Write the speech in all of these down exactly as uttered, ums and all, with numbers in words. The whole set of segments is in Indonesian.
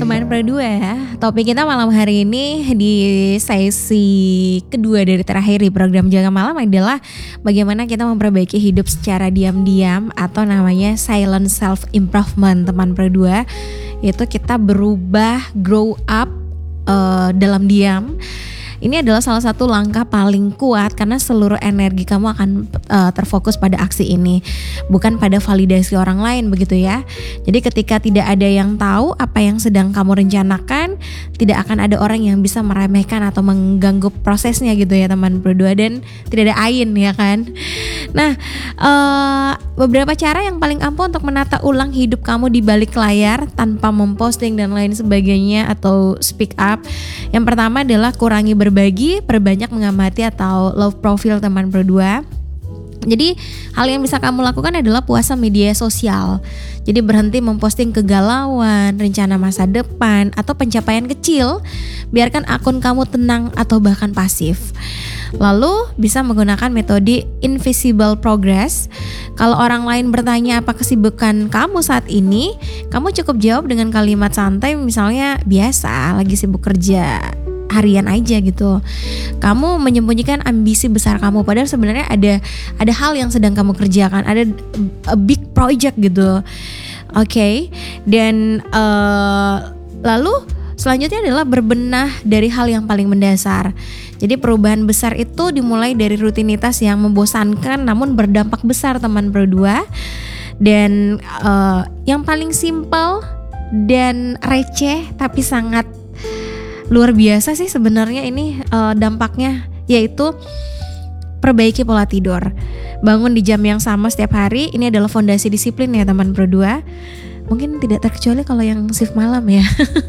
teman berdua ya. Topik kita malam hari ini di sesi kedua dari terakhir di program Jaga Malam adalah bagaimana kita memperbaiki hidup secara diam-diam atau namanya silent self improvement teman berdua. Yaitu kita berubah, grow up uh, dalam diam. Ini adalah salah satu langkah paling kuat karena seluruh energi kamu akan uh, terfokus pada aksi ini, bukan pada validasi orang lain, begitu ya. Jadi ketika tidak ada yang tahu apa yang sedang kamu rencanakan, tidak akan ada orang yang bisa meremehkan atau mengganggu prosesnya gitu ya teman berdua, dan tidak ada ain ya kan. Nah, uh, beberapa cara yang paling ampuh untuk menata ulang hidup kamu di balik layar tanpa memposting dan lain sebagainya atau speak up. Yang pertama adalah kurangi berbagi, perbanyak mengamati atau love profile teman berdua. Jadi hal yang bisa kamu lakukan adalah puasa media sosial. Jadi berhenti memposting kegalauan, rencana masa depan, atau pencapaian kecil. Biarkan akun kamu tenang atau bahkan pasif. Lalu bisa menggunakan metode invisible progress. Kalau orang lain bertanya apa kesibukan kamu saat ini, kamu cukup jawab dengan kalimat santai, misalnya biasa, lagi sibuk kerja harian aja gitu. Kamu menyembunyikan ambisi besar kamu, padahal sebenarnya ada ada hal yang sedang kamu kerjakan, ada a big project gitu. Oke, okay? Dan uh, lalu selanjutnya adalah berbenah dari hal yang paling mendasar. Jadi perubahan besar itu dimulai dari rutinitas yang membosankan namun berdampak besar teman berdua. Dan uh, yang paling simpel dan receh tapi sangat luar biasa sih sebenarnya ini uh, dampaknya, yaitu perbaiki pola tidur. Bangun di jam yang sama setiap hari, ini adalah fondasi disiplin ya teman berdua. Mungkin tidak terkecuali kalau yang shift malam ya.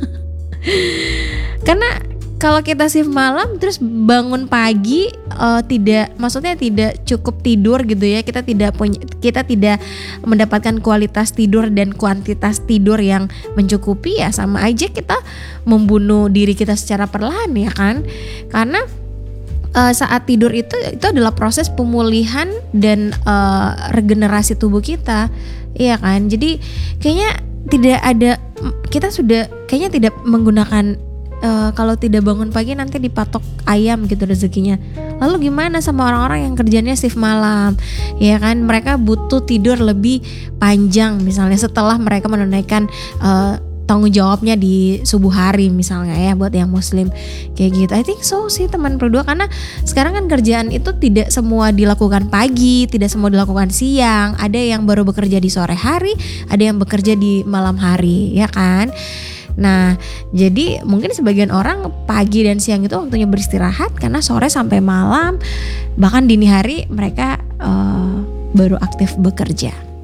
Karena kalau kita shift malam terus bangun pagi uh, tidak, maksudnya tidak cukup tidur gitu ya. Kita tidak punya, kita tidak mendapatkan kualitas tidur dan kuantitas tidur yang mencukupi, ya sama aja kita membunuh diri kita secara perlahan ya kan. Karena uh, saat tidur itu itu adalah proses pemulihan dan uh, regenerasi tubuh kita, iya kan. Jadi kayaknya tidak ada, kita sudah kayaknya tidak menggunakan Uh, kalau tidak bangun pagi nanti dipatok ayam gitu rezekinya. Lalu gimana sama orang-orang yang kerjanya shift malam, ya kan? Mereka butuh tidur lebih panjang misalnya setelah mereka menunaikan uh, tanggung jawabnya di subuh hari misalnya ya, buat yang muslim kayak gitu. I think so sih teman berdua, karena sekarang kan kerjaan itu tidak semua dilakukan pagi, tidak semua dilakukan siang. Ada yang baru bekerja di sore hari, ada yang bekerja di malam hari, ya kan? Nah, jadi mungkin sebagian orang pagi dan siang itu waktunya beristirahat, karena sore sampai malam bahkan dini hari mereka uh, baru aktif bekerja.